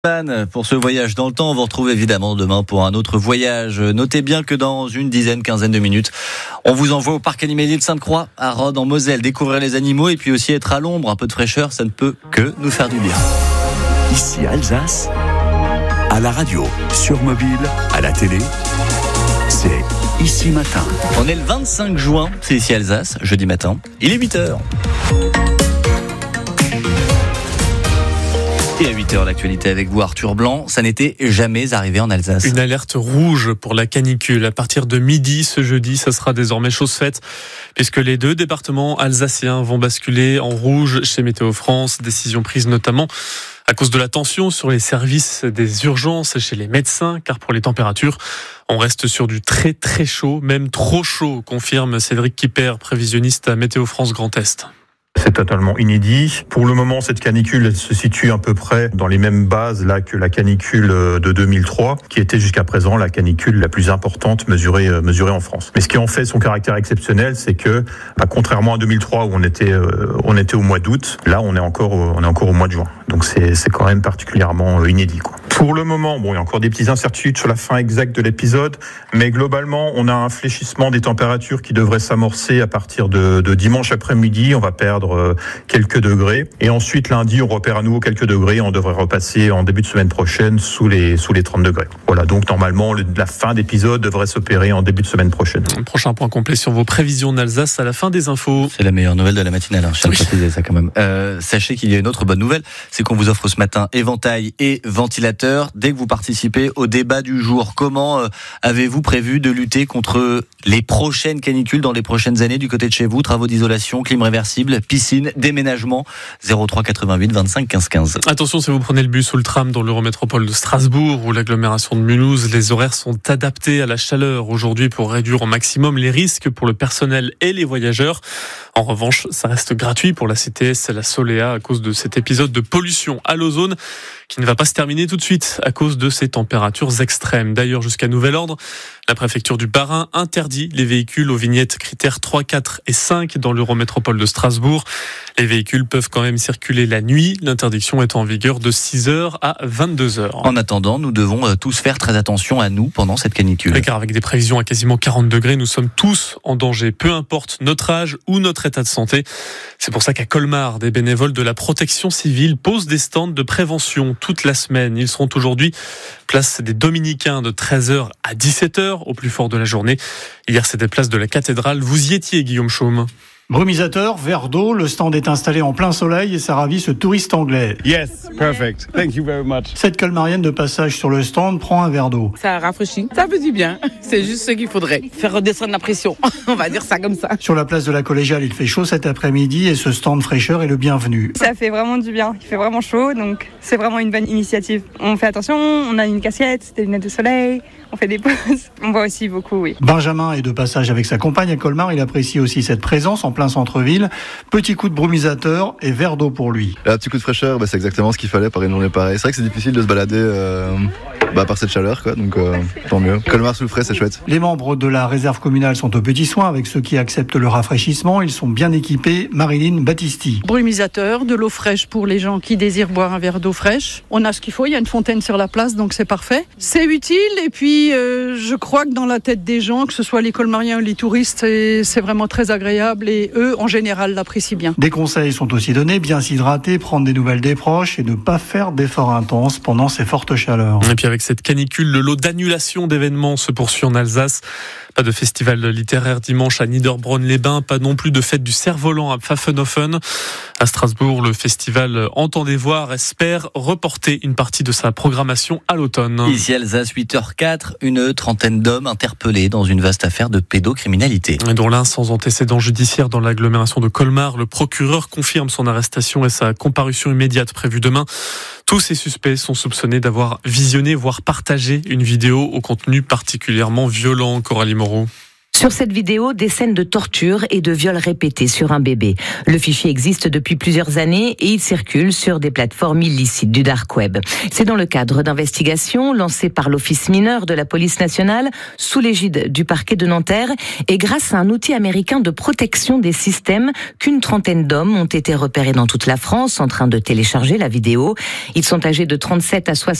Pour ce voyage dans le temps, on vous retrouve évidemment demain pour un autre voyage. Notez bien que dans une quinzaine de minutes, on vous envoie au parc animalier de Sainte-Croix à Rhodes en Moselle, découvrir les animaux et puis aussi être à l'ombre, un peu de fraîcheur, ça ne peut que nous faire du bien. Ici Alsace, à la radio, sur mobile, à la télé, c'est Ici Matin. On est le 25 juin, c'est Ici Alsace, jeudi matin, il est 8h. Et à 8h, l'actualité avec vous, Arthur Blanc. Ça n'était jamais arrivé en Alsace. Une alerte rouge pour la canicule. À partir de midi ce jeudi, ça sera désormais chose faite, puisque les deux départements alsaciens vont basculer en rouge chez Météo France. Décision prise notamment à cause de la tension sur les services des urgences chez les médecins, car pour les températures, on reste sur du très très chaud, même trop chaud, confirme Cédric Kipper, prévisionniste à Météo France Grand Est. C'est totalement inédit. Pour le moment, cette canicule elle se situe à peu près dans les mêmes bases là que la canicule de 2003, qui était jusqu'à présent la canicule la plus importante mesurée en France. Mais ce qui en fait son caractère exceptionnel, c'est que, contrairement à 2003 où on était au mois d'août, là on est encore au mois de juin. Donc c'est quand même particulièrement inédit, quoi. Pour le moment, il y a encore des petites incertitudes sur la fin exacte de l'épisode, mais globalement, on a un fléchissement des températures qui devrait s'amorcer à partir de dimanche après-midi. On va perdre quelques degrés. Et ensuite, lundi, on repère à nouveau quelques degrés. On devrait repasser en début de semaine prochaine sous les 30 degrés. Voilà, donc normalement, la fin d'épisode devrait s'opérer en début de semaine prochaine. Un prochain point complet sur vos prévisions d'Alsace à la fin des infos. C'est la meilleure nouvelle de la matinale, je tiens à préciser ça quand même. Sachez qu'il y a une autre bonne nouvelle, c'est qu'on vous offre ce matin éventail et ventilateur. Dès que vous participez au débat du jour, comment avez-vous prévu de lutter contre les prochaines canicules dans les prochaines années du côté de chez vous? Travaux d'isolation, clim réversible, piscine, déménagement. 03 88 25 15 15. Attention, si vous prenez le bus ou le tram dans l'Eurométropole de Strasbourg ou l'agglomération de Mulhouse, les horaires sont adaptés à la chaleur aujourd'hui pour réduire au maximum les risques pour le personnel et les voyageurs. En revanche, ça reste gratuit pour la CTS et la Solea à cause de cet épisode de pollution à l'ozone qui ne va pas se terminer tout de suite à cause de ces températures extrêmes. D'ailleurs, jusqu'à nouvel ordre, la préfecture du Bas-Rhin interdit les véhicules aux vignettes critères 3, 4 et 5 dans l'Eurométropole de Strasbourg. Les véhicules peuvent quand même circuler la nuit. L'interdiction est en vigueur de 6h à 22h. En attendant, nous devons tous faire très attention à nous pendant cette canicule. Car avec des prévisions à quasiment 40 degrés, nous sommes tous en danger, peu importe notre âge ou notre état de santé. C'est pour ça qu'à Colmar, des bénévoles de la protection civile posent des stands de prévention toute la semaine. Ils seront aujourd'hui place des Dominicains de 13h à 17h au plus fort de la journée. Hier, c'était place de la cathédrale. Vous y étiez, Guillaume Chaume. Brumisateur, verre d'eau, le stand est installé en plein soleil et ça ravit ce touriste anglais. Yes, perfect. Thank you very much. Cette colmarienne de passage sur le stand prend un verre d'eau. Ça rafraîchit, ça fait du bien. C'est juste ce qu'il faudrait. Faire redescendre la pression, on va dire ça comme ça. Sur la place de la Collégiale, il fait chaud cet après-midi et ce stand fraîcheur est le bienvenu. Ça fait vraiment du bien, il fait vraiment chaud, donc c'est vraiment une bonne initiative. On fait attention, on a une casquette, des lunettes de soleil, on fait des pauses. On voit aussi beaucoup, oui. Benjamin est de passage avec sa compagne à Colmar, il apprécie aussi cette présence en plein centre-ville. Petit coup de brumisateur et verre d'eau pour lui. Un petit coup de fraîcheur, c'est exactement ce qu'il fallait par une journée pareille. C'est vrai que c'est difficile de se balader par cette chaleur, donc tant mieux. Colmar sous le frais, c'est chouette. Les membres de la réserve communale sont aux petits soins avec ceux qui acceptent le rafraîchissement. Ils sont bien équipés. Marilyn Battisti. Brumisateur, de l'eau fraîche pour les gens qui désirent boire un verre d'eau fraîche. On a ce qu'il faut, il y a une fontaine sur la place, donc c'est parfait. C'est utile et puis je crois que dans la tête des gens, que ce soit les colmariens ou les touristes, c'est vraiment très agréable et eux, en général, l'apprécient bien. Des conseils sont aussi donnés, bien s'hydrater, prendre des nouvelles des proches et ne pas faire d'efforts intenses pendant ces fortes chaleurs. Et puis avec cette canicule, le lot d'annulation d'événements se poursuit en Alsace. Pas de festival littéraire dimanche à Niederbronn-les-Bains, pas non plus de fête du cerf-volant à Pfaffenhofen. À Strasbourg, le festival Entendez voir espère reporter une partie de sa programmation à l'automne. Ici Alsace, 8h04, une trentaine d'hommes interpellés dans une vaste affaire de pédocriminalité. Dont l'un sans antécédent judiciaire dans l'agglomération de Colmar. Le procureur confirme son arrestation et sa comparution immédiate prévue demain. Tous ces suspects sont soupçonnés d'avoir visionné, voire partagé une vidéo au contenu particulièrement violent. Coralie Moreau. Sur cette vidéo, des scènes de torture et de viols répétés sur un bébé. Le fichier existe depuis plusieurs années et il circule sur des plateformes illicites du dark web. C'est dans le cadre d'investigations lancées par l'Office mineur de la police nationale sous l'égide du parquet de Nanterre et grâce à un outil américain de protection des systèmes qu'une trentaine d'hommes ont été repérés dans toute la France en train de télécharger la vidéo. Ils sont âgés de 37 à 60